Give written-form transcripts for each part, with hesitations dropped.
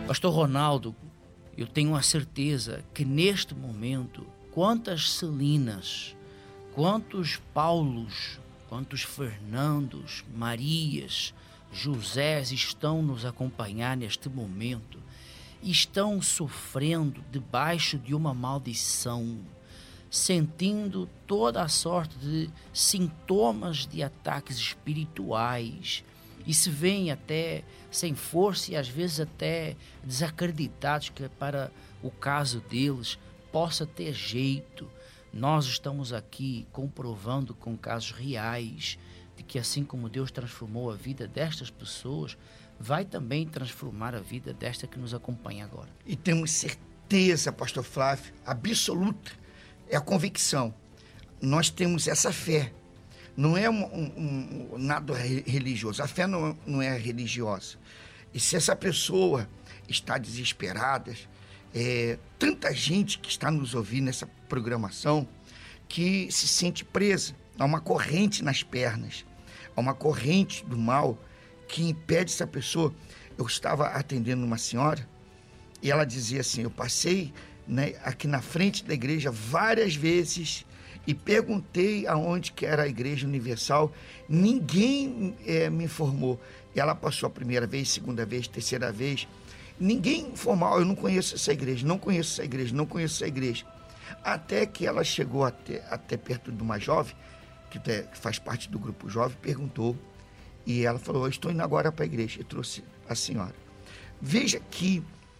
Pastor Ronaldo, eu tenho a certeza que neste momento, quantas Celinas, quantos Paulos, quantos Fernandos, Marias, Josés estão nos acompanhar neste momento, estão sofrendo debaixo de uma maldição, sentindo toda a sorte de sintomas de ataques espirituais, e se veem até sem força e às vezes até desacreditados que para o caso deles possa ter jeito. Nós estamos aqui comprovando com casos reais de que assim como Deus transformou a vida destas pessoas, vai também transformar a vida desta que nos acompanha agora. E temos certeza, pastor Flávio, absoluta, é a convicção. Nós temos essa fé. Não é nada religioso. A fé não é religiosa. E se essa pessoa está desesperada, tanta gente que está nos ouvindo nessa programação que se sente presa. Há uma corrente nas pernas, há uma corrente do mal que impede essa pessoa. Eu estava atendendo uma senhora e ela dizia assim: eu passei, aqui na frente da igreja várias vezes e perguntei aonde que era a Igreja Universal, ninguém me informou. Ela passou a primeira vez, segunda vez, terceira vez, ninguém informou: eu não conheço essa igreja, não conheço essa igreja, não conheço essa igreja. Até que ela chegou até perto de uma jovem, que faz parte do grupo jovem, perguntou, e ela falou: eu estou indo agora para a igreja, e trouxe a senhora. Veja que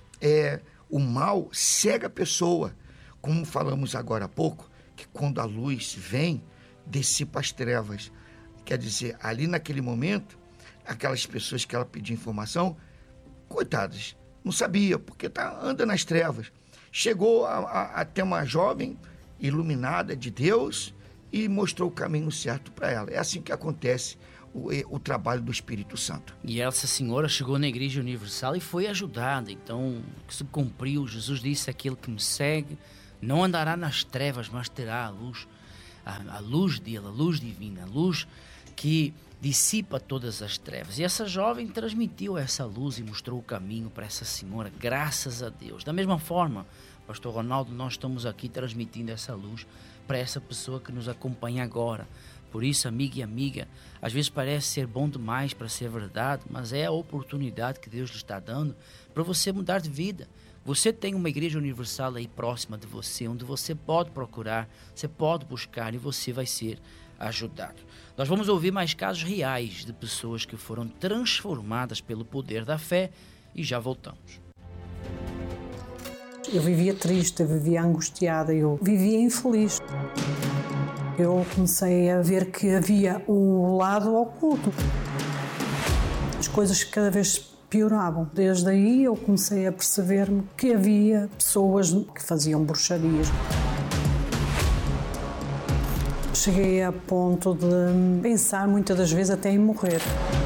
o mal cega a pessoa, como falamos agora há pouco, que quando a luz vem, dissipa as trevas. Quer dizer, ali naquele momento, aquelas pessoas que ela pediu informação, coitadas, não sabia, porque anda nas trevas. Chegou até uma jovem iluminada de Deus e mostrou o caminho certo para ela. É assim que acontece o trabalho do Espírito Santo. E essa senhora chegou na Igreja Universal e foi ajudada. Então, se cumpriu. Jesus disse: aquele que me segue não andará nas trevas, mas terá a luz dele, a luz divina, a luz que dissipa todas as trevas. E essa jovem transmitiu essa luz e mostrou o caminho para essa senhora, graças a Deus. Da mesma forma, pastor Ronaldo, nós estamos aqui transmitindo essa luz para essa pessoa que nos acompanha agora. Por isso, amigo e amiga, às vezes parece ser bom demais para ser verdade, mas é a oportunidade que Deus lhe está dando para você mudar de vida. Você tem uma Igreja Universal aí próxima de você, onde você pode procurar, você pode buscar e você vai ser ajudado. Nós vamos ouvir mais casos reais de pessoas que foram transformadas pelo poder da fé e já voltamos. Eu vivia triste, eu vivia angustiada, eu vivia infeliz. Eu comecei a ver que havia o lado oculto. As coisas cada vez pioravam. Desde aí eu comecei a perceber-me que havia pessoas que faziam bruxarias. Cheguei a ponto de pensar muitas das vezes até em morrer.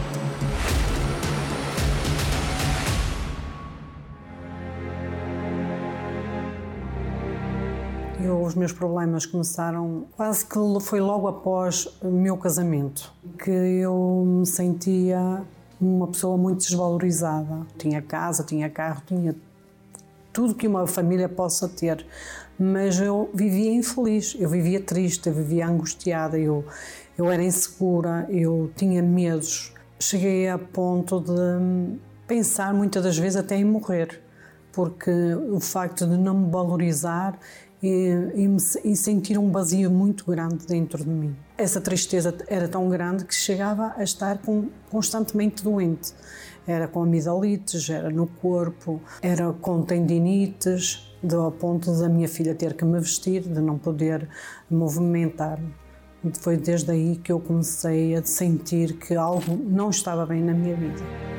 Os meus problemas começaram quase que foi logo após o meu casamento, que eu me sentia uma pessoa muito desvalorizada. Tinha casa, tinha carro, tinha tudo que uma família possa ter, mas eu vivia infeliz, eu vivia triste, eu vivia angustiada, eu era insegura, eu tinha medos. Cheguei a ponto de pensar muitas das vezes até em morrer, porque o facto de não me valorizar e sentir um vazio muito grande dentro de mim. Essa tristeza era tão grande que chegava a estar constantemente doente. Era com amidalites, era no corpo, era com tendinites, ao ponto da minha filha ter que me vestir, de não poder movimentar-me. Foi desde aí que eu comecei a sentir que algo não estava bem na minha vida.